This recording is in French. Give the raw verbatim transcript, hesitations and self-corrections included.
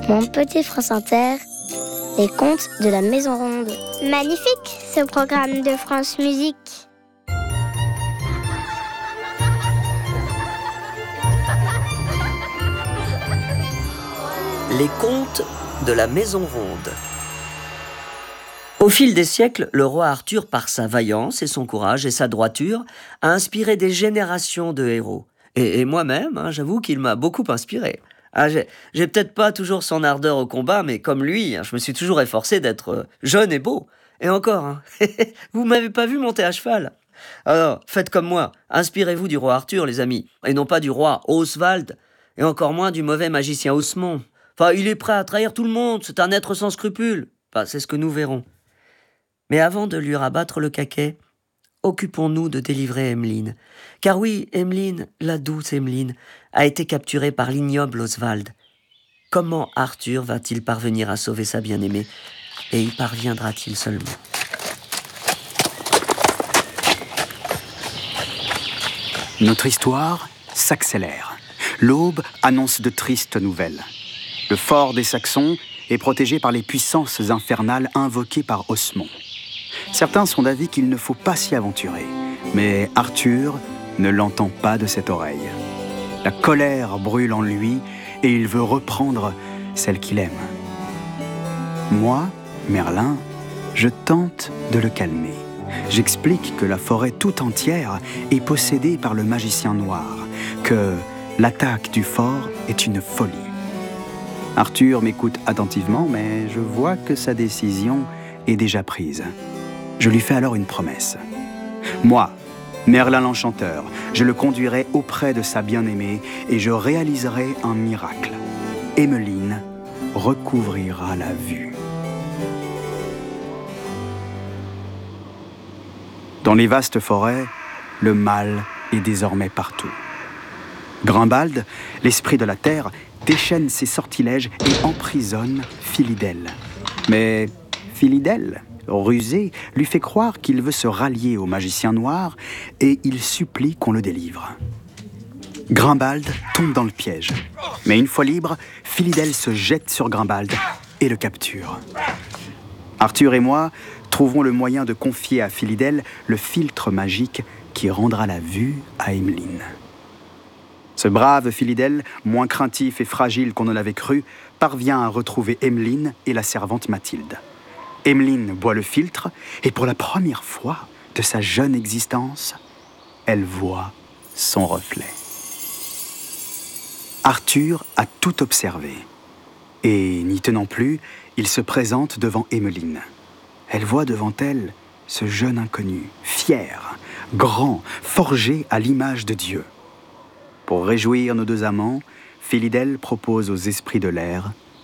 Mon petit France Inter, les contes de la Maison Ronde. Magnifique, ce programme de France Musique. Les contes de la Maison Ronde. Au fil des siècles, le roi Arthur, par sa vaillance et son courage et sa droiture, a inspiré des générations de héros. Et, et moi-même, hein, j'avoue qu'il m'a beaucoup inspiré. Ah, j'ai, j'ai peut-être pas toujours son ardeur au combat, mais comme lui, hein, je me suis toujours efforcé d'être euh, jeune et beau. Et encore, hein, vous m'avez pas vu monter à cheval. Alors, faites comme moi, inspirez-vous du roi Arthur, les amis, et non pas du roi Oswald, et encore moins du mauvais magicien Osmond. Enfin, il est prêt à trahir tout le monde, c'est un être sans scrupules. Enfin, c'est ce que nous verrons. Mais avant de lui rabattre le caquet, occupons-nous de délivrer Emmeline. Car oui, Emmeline, la douce Emmeline, a été capturée par l'ignoble Oswald. Comment Arthur va-t-il parvenir à sauver sa bien-aimée? Et y parviendra-t-il seulement? Notre histoire s'accélère. L'aube annonce de tristes nouvelles. Le fort des Saxons est protégé par les puissances infernales invoquées par Osmond. Certains sont d'avis qu'il ne faut pas s'y aventurer, mais Arthur ne l'entend pas de cette oreille. La colère brûle en lui et il veut reprendre celle qu'il aime. Moi, Merlin, je tente de le calmer. J'explique que la forêt tout entière est possédée par le magicien noir, que l'attaque du fort est une folie. Arthur m'écoute attentivement, mais je vois que sa décision est déjà prise. Je lui fais alors une promesse. Moi, Merlin l'Enchanteur, je le conduirai auprès de sa bien-aimée et je réaliserai un miracle. Emmeline recouvrira la vue. Dans les vastes forêts, le mal est désormais partout. Grimbald, l'esprit de la terre, déchaîne ses sortilèges et emprisonne Philidel. Mais Philidel, rusé, lui fait croire qu'il veut se rallier au magicien noir et il supplie qu'on le délivre. Grimbald tombe dans le piège. Mais une fois libre, Philidel se jette sur Grimbald et le capture. Arthur et moi trouverons le moyen de confier à Philidel le filtre magique qui rendra la vue à Emmeline. Ce brave Philidel, moins craintif et fragile qu'on ne l'avait cru, parvient à retrouver Emmeline et la servante Mathilde. Emmeline boit le filtre et pour la première fois de sa jeune existence, elle voit son reflet. Arthur a tout observé et, n'y tenant plus, il se présente devant Emmeline. Elle voit devant elle ce jeune inconnu, fier, grand, forgé à l'image de Dieu. Pour réjouir nos deux amants, Philidel propose aux esprits de l'air